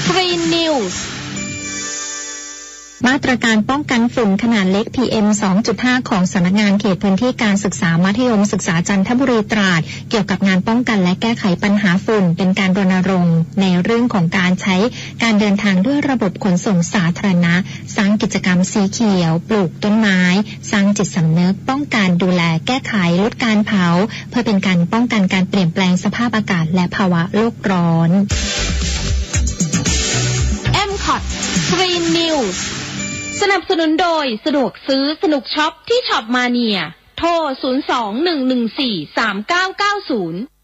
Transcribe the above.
Green News มาตรการป้องกันฝุ่นขนาดเล็ก PM 2.5 ของสำนักงานเขตพื้นที่การศึกษามัธยมศึกษาจันทบุรีตราดเกี่ยวกับงานป้องกันและแก้ไขปัญหาฝุ่นเป็นการรณรงค์ในเรื่องของการใช้การเดินทางด้วยระบบขนส่งสาธารณะสร้างกิจกรรมสีเขียวปลูกต้นไม้สร้างจิตสำนึกป้องกันดูแลแก้ไขลดการเผาเพื่อเป็นการป้องกันการเปลี่ยนแปลงสภาพอากาศและภาวะโลกร้อน MCOT Green News สนับสนุนโดยสะดวกซื้อสนุกช็อปที่ช็อปมาเนียโทร 02-114-3990